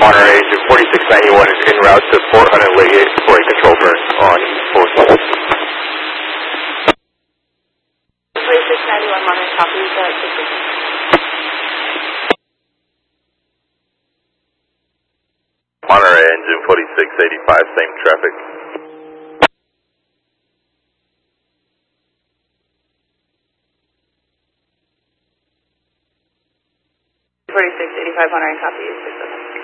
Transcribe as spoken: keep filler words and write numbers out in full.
Monterey, engine forty-six ninety-one is en route to Fort Hunter Liggett for a control burn on four seven. forty-six ninety-one Monterey, copy the decision. Monterey, engine forty-six eighty-five, same traffic. forty-six eighty-five Monterey, copy six seven.